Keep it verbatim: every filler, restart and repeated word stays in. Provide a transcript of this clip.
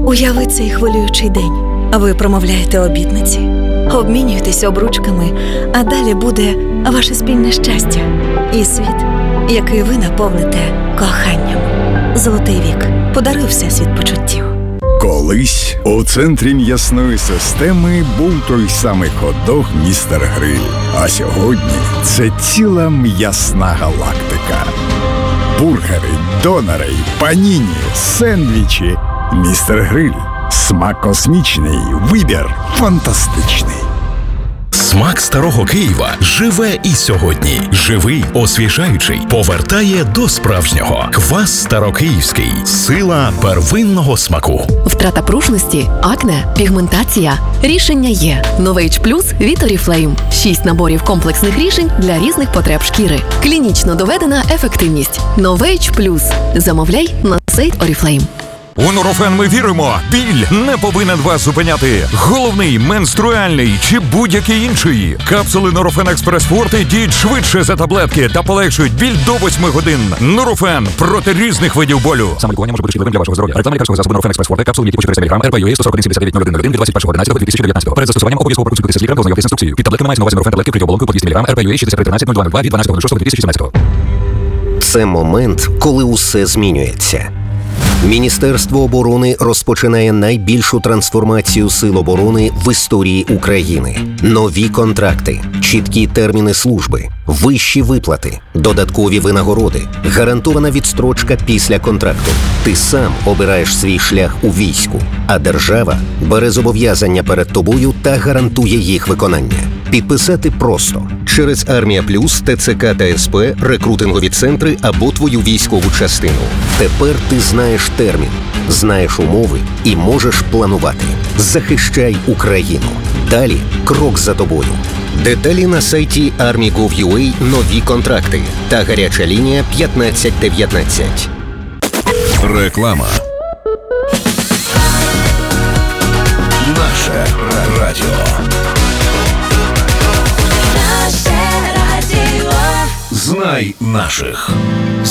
Уяви цей хвилюючий день. Ви промовляєте обітниці, обмінюєтеся обручками, а далі буде ваше спільне щастя і світ, який ви наповните коханням. Золотий вік. Подаруй всесвіт почуттів. Колись у центрі м'ясної системи був той самий хот-дог «Містер Гриль». А сьогодні це ціла м'ясна галактика. Бургери, донори, паніні, сендвічі. «Містер Гриль». Смак космічний, вибір фантастичний. Смак старого Києва живе і сьогодні. Живий, освіжаючий, повертає до справжнього. Квас старокиївський. Сила первинного смаку. Втрата пружності, акне, пігментація. Рішення є. Новейдж Плюс від Oriflame. Шість наборів комплексних рішень для різних потреб шкіри. Клінічно доведена ефективність. Новейдж Плюс. Замовляй на сайт Oriflame. У Нурофен ми віримо, біль не повинен вас зупиняти. Головний, менструальний чи будь-який інший. Капсули Нурофен Експрес Форте діють швидше за таблетки та полегшують біль до восьми годин. Нурофен проти різних видів болю. Саме лікування може бути шкідливим для вашого здоров'я. Реклама лікарського засобу Нурофен Експрес Форте, капсули м'які по чотириста міліграм, ар пі ю ей сто сорок один сімдесят дев'ять нуль один нуль один від двадцять першого одинадцятого дві тисячі дев'ятнадцятого. Перед застосуванням обов'язково проконсультуйтеся з лікарем та ознайомтесь з інструкцією. Під таблетками мається на увазі Нурофен таблетки вкриті оболонкою по двісті міліграм, ар пі ю ей шістдесят три тринадцять нуль два нуль два від дванадцятого шостого дві тисячі сімнадцятого. Це момент, коли усе змінюється. Міністерство оборони розпочинає найбільшу трансформацію сил оборони в історії України. Нові контракти, чіткі терміни служби, вищі виплати, додаткові винагороди, гарантована відстрочка після контракту. Ти сам обираєш свій шлях у війську, а держава бере зобов'язання перед тобою та гарантує їх виконання. Підписати просто через Армія Плюс, Те Це Ка та Ес Пе, рекрутингові центри або твою військову частину. Тепер ти знаєш термін, знаєш умови і можеш планувати. Захищай Україну. Далі крок за тобою. Деталі на сайті армі крапка гов крапка ю а, нові контракти та гаряча лінія п'ятнадцять дев'ятнадцять. Реклама. Наше радіо. Знай наших.